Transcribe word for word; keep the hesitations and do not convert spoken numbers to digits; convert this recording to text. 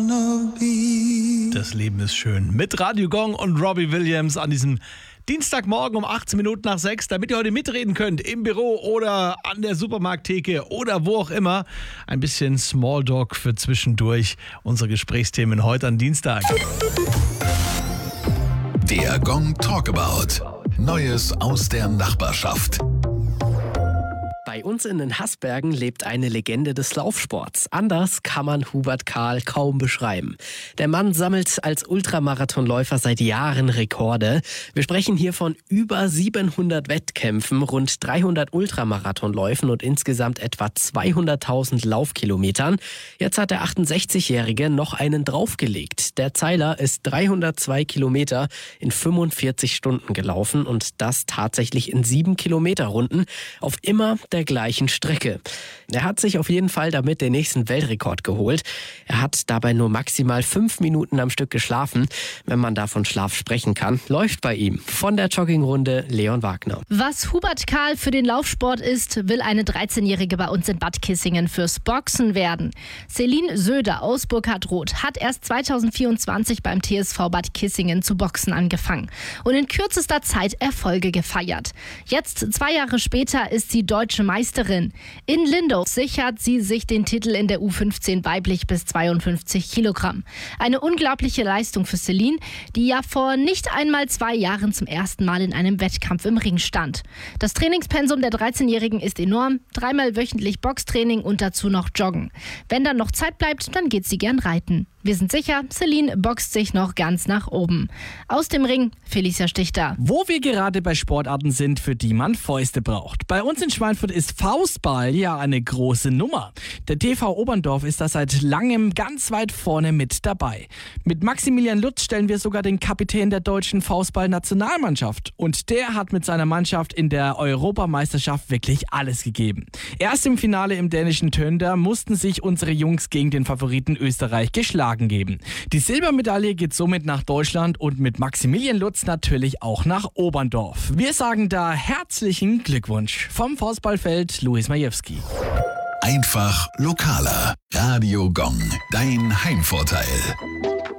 Das Leben ist schön. Mit Radio Gong und Robbie Williams an diesem Dienstagmorgen um achtzehn Minuten nach sechs, damit ihr heute mitreden könnt, im Büro oder an der Supermarkttheke oder wo auch immer. Ein bisschen Smalltalk für zwischendurch. Unsere Gesprächsthemen heute am Dienstag. Der Gong Talkabout. Neues aus der Nachbarschaft. Bei uns in den Haßbergen lebt eine Legende des Laufsports. Anders kann man Hubert Kahl kaum beschreiben. Der Mann sammelt als Ultramarathonläufer seit Jahren Rekorde. Wir sprechen hier von über siebenhundert Wettkämpfen, rund dreihundert Ultramarathonläufen und insgesamt etwa zweihunderttausend Laufkilometern. Jetzt hat der achtundsechzigjährige noch einen draufgelegt. Der Zeiler ist dreihundertzwei Kilometer in fünfundvierzig Stunden gelaufen und das tatsächlich in sieben Kilometer Runden auf immer der gleichen Strecke. Er hat sich auf jeden Fall damit den nächsten Weltrekord geholt. Er hat dabei nur maximal fünf Minuten am Stück geschlafen, wenn man da von Schlaf sprechen kann. Läuft bei ihm. Von der Joggingrunde Leon Wagner. Was Hubert Kahl für den Laufsport ist, will eine dreizehnjährige bei uns in Bad Kissingen fürs Boxen werden. Celine Söder aus Burkhardroth hat erst zweitausendvierundzwanzig beim T S V Bad Kissingen zu boxen angefangen und in kürzester Zeit Erfolge gefeiert. Jetzt, zwei Jahre später, ist sie deutsche Meisterin. In Lindau sichert sie sich den Titel in der U fünfzehn weiblich bis zweiundfünfzig Kilogramm. Eine unglaubliche Leistung für Celine, die ja vor nicht einmal zwei Jahren zum ersten Mal in einem Wettkampf im Ring stand. Das Trainingspensum der dreizehnjährigen ist enorm. Dreimal wöchentlich Boxtraining und dazu noch Joggen. Wenn dann noch Zeit bleibt, dann geht sie gern reiten. Wir sind sicher, Celine boxt sich noch ganz nach oben. Aus dem Ring, Felicia Stichter. Wo wir gerade bei Sportarten sind, für die man Fäuste braucht. Bei uns in Schweinfurt ist Faustball ja eine große Nummer. Der T V Oberndorf ist da seit langem ganz weit vorne mit dabei. Mit Maximilian Lutz stellen wir sogar den Kapitän der deutschen Faustball-Nationalmannschaft. Und der hat mit seiner Mannschaft in der Europameisterschaft wirklich alles gegeben. Erst im Finale im dänischen Tønder mussten sich unsere Jungs gegen den Favoriten Österreich geschlagen geben. Die Silbermedaille geht somit nach Deutschland und mit Maximilian Lutz natürlich auch nach Oberndorf. Wir sagen da herzlichen Glückwunsch. Vom Faustballfeld Luis Majewski. Einfach lokaler. Radio Gong, dein Heimvorteil.